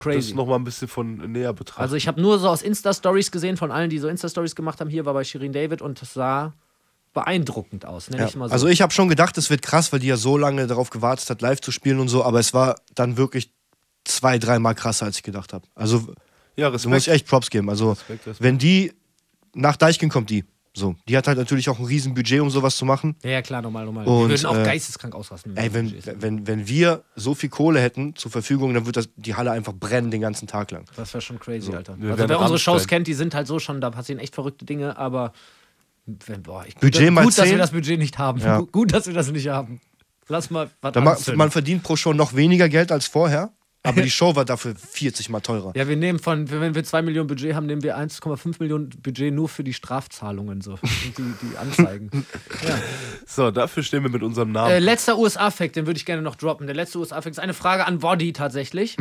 crazy. Das nochmal ein bisschen von näher betrachten. Also ich habe nur so aus Insta-Stories gesehen, von allen, die so Insta-Stories gemacht haben. Hier war bei Shirin David und das sah beeindruckend aus, nenne ich mal so. Also ich habe schon gedacht, es wird krass, weil die ja so lange darauf gewartet hat, live zu spielen und so, aber es war dann wirklich 2-3 Mal krasser, als ich gedacht habe. Also ja, da muss ich echt Props geben. Also Respekt. wenn die nach Deichkind kommt, die hat halt natürlich auch ein riesen Budget, um sowas zu machen. Ja, klar, normal. Und, wir würden auch geisteskrank ausrasten. Ey, wenn wir so viel Kohle hätten zur Verfügung, dann wird die Halle einfach brennen den ganzen Tag lang. Das wäre schon crazy, Alter. Wir Also wer werden unsere Shows Rammstein. kennt, die sind halt so schon, da passieren echt verrückte Dinge, aber Budget mal gut, dass 10. wir das Budget nicht haben. Ja. Gut, dass wir das nicht haben. Lass mal was Man verdient pro Show noch weniger Geld als vorher, aber die Show war dafür 40 Mal teurer. Ja, wir nehmen wenn wir 2 Millionen Budget haben, nehmen wir 1,5 Millionen Budget nur für die Strafzahlungen, so. die Anzeigen. Ja. So, dafür stehen wir mit unserem Namen. Letzter USA-Fact, den würde ich gerne noch droppen. Der letzte USA-Fact ist eine Frage an Body tatsächlich.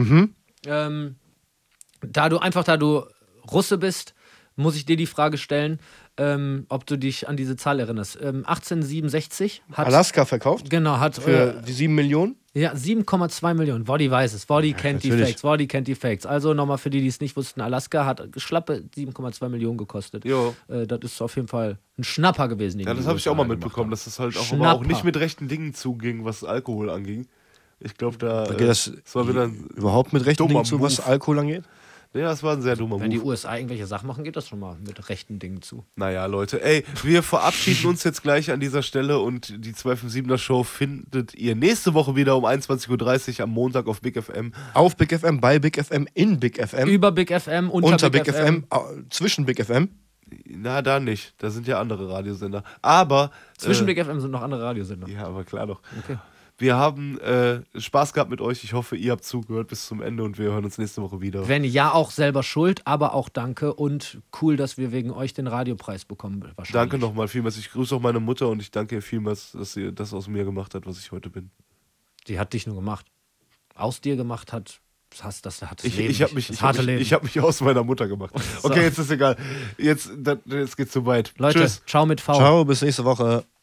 Da du Russe bist, muss ich dir die Frage stellen, ob du dich an diese Zahl erinnerst. 1867 hat Alaska verkauft? Genau, hat Für die 7 Millionen? ja, 7,2 Millionen. Woddy weiß es. Woddy kennt die natürlich. Facts. Woddy kennt die Facts. Also nochmal für die es nicht wussten, Alaska hat schlappe 7,2 Millionen gekostet. Jo. Das ist auf jeden Fall ein Schnapper gewesen. Den Ja, die das habe ich auch USA mal mitbekommen, gemacht dass das halt auch, Schnapper. aber auch nicht mit rechten Dingen zuging, was Alkohol anging. Ich glaube, da Geht das war wieder ein überhaupt mit rechten dummer Dingen zu, was Move. Alkohol angeht? Ja, das war ein sehr dummer haben. Wenn die Move. USA irgendwelche Sachen machen, geht das schon mal mit rechten Dingen zu. Naja, Leute, ey, wir verabschieden uns jetzt gleich an dieser Stelle und die 257er Show findet ihr nächste Woche wieder um 21.30 Uhr am Montag auf Big FM. Auf Big FM, bei Big FM, in Big FM, Über Big FM, unter Big FM, zwischen Big FM. Na, da nicht. Da sind ja andere Radiosender. Aber. Zwischen Big FM sind noch andere Radiosender. Ja, aber klar doch. Okay. Wir haben Spaß gehabt mit euch. Ich hoffe, ihr habt zugehört bis zum Ende und wir hören uns nächste Woche wieder. Wenn ja, auch selber schuld, aber auch danke und cool, dass wir wegen euch den Radiopreis bekommen. Wahrscheinlich. Danke nochmal vielmals. Ich grüße auch meine Mutter und ich danke ihr vielmals, dass sie das aus mir gemacht hat, was ich heute bin. Die hat dich nur gemacht. Aus dir gemacht hat. Das hat das Ich Leben habe nicht. mich, Das harte Leben. hab mich aus meiner Mutter gemacht. Okay, jetzt ist egal. Jetzt geht's zu weit. Leute, Tschüss. ciao mit V. Ciao, bis nächste Woche.